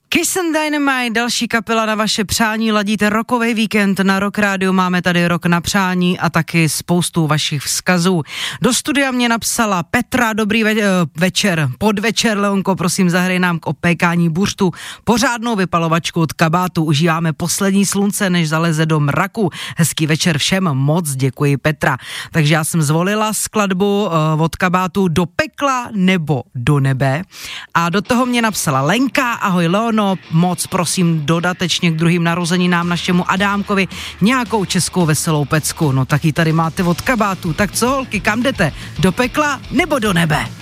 Kiss and Dynamite, další kapela na vaše přání, ladíte rokový víkend na Rock Rádiu, máme tady rok na přání a taky spoustu vašich vzkazů. Do studia mě napsala Petra, dobrý večer, podvečer, Leonko, prosím zahrej nám k opékání buřtu pořádnou vypalovačku od Kabátu, užíváme poslední slunce, než zaleze do mraku. Hezký večer všem, moc děkuji Petra. Takže já jsem zvolila skladbu od Kabátu Do pekla nebo do nebe a do toho mě napsala Lenka, ahoj Leono, moc prosím dodatečně k druhým narozeninám našemu Adámkovi nějakou českou veselou pecku. No tak ji tady máte od Kabátu. Tak co holky, kam jdete? Do pekla nebo do nebe?